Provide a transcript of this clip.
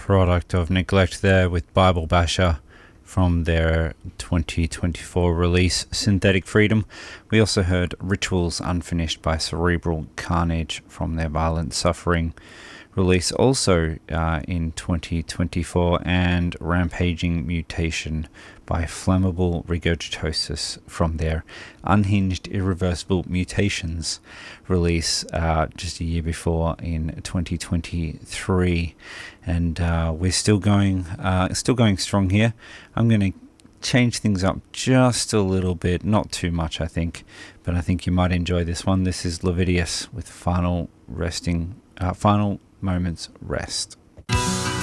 product of neglect there with Bible Basher from their 2024 release Synthetic Freedom. We also heard Rituals Unfinished by Cerebral Carnage from their Violent Suffering release also in 2024, and Rampaging Mutation by Flammable Regurgitosis from their Unhinged Irreversible Mutations release just a year before in 2023. And we're still going strong here. I'm going to change things up just a little bit, not too much I think, but I think you might enjoy this one. This is Levidius with Final Moments Rest.